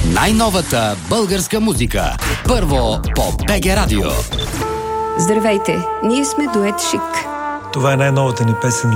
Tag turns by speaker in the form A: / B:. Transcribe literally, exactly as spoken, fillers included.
A: Най-новата българска музика. Първо по БГ Радио.
B: Здравейте, ние сме дует Шик.
C: Това е най-новата ни песен